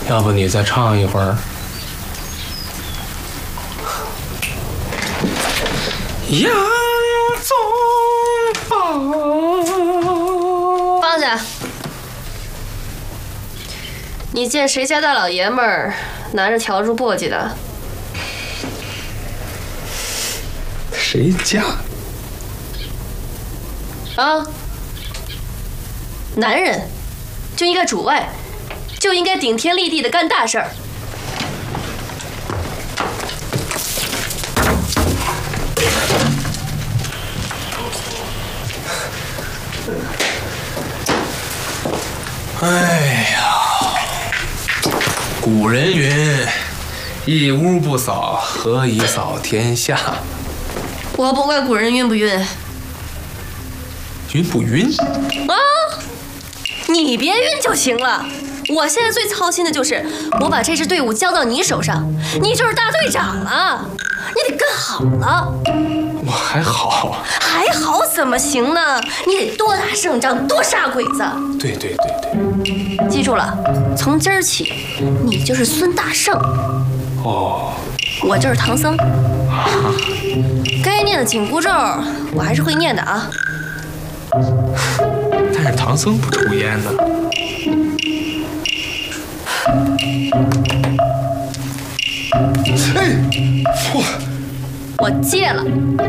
要不你再唱一会儿？杨宗保。 放下！你见谁家大老爷们儿拿着笤帚簸箕的？ 谁家？ 啊！男人就应该主外，就应该顶天立地的干大事儿。 哎呀，古人云：“一屋不扫，何以扫天下？” 我不管古人晕不晕。 晕不晕？ 啊！你别晕就行了。我现在最操心的就是我把这支队伍交到你手上，你就是大队长了，你得干好了。 我还好。 还好怎么行呢？你得多打胜仗，多杀鬼子。 对。 记住了，从今儿起，你就是孙大圣。 哦。 我就是唐僧。该念的紧箍咒，我还是会念的啊。 但是唐僧不抽烟呢。哎， 我戒了。